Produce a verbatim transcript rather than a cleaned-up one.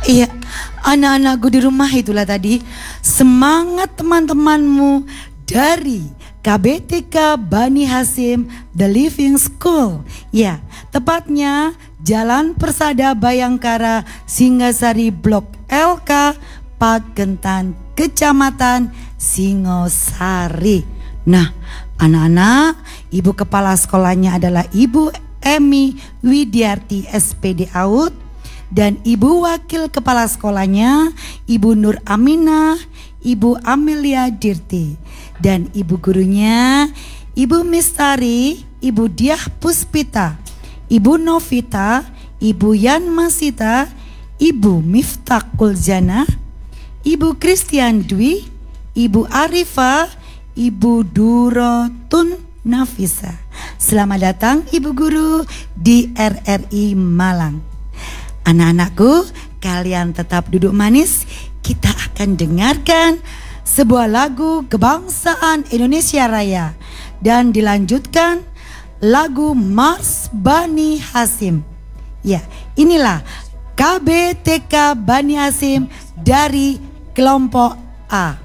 Iya, anak-anakku di rumah itulah tadi. Semangat teman-temanmu dari K B T K Bani Hasyim The Living School. Ya, tepatnya Jalan Persada Bayangkara, Singasari Blok L K, Pagentan, Kecamatan Singosari. Nah, anak-anak, ibu kepala sekolahnya adalah Ibu Emi Widiarti S P D A U D, dan ibu wakil kepala sekolahnya Ibu Nur Aminah, Ibu Amelia Dirti, dan ibu gurunya Ibu Mistari, Ibu Diah Puspita, Ibu Novita, Ibu Yan Masita, Ibu Miftaqul Jana, Ibu Christian Dwi, Ibu Arifah, Ibu Durotun Nafisa. Selamat datang Ibu Guru di R R I Malang. Anak-anakku, kalian tetap duduk manis. Kita akan dengarkan sebuah lagu kebangsaan Indonesia Raya dan dilanjutkan lagu Mars Bani Hasyim. Ya, inilah K B T K Bani Hasyim dari kelompok A.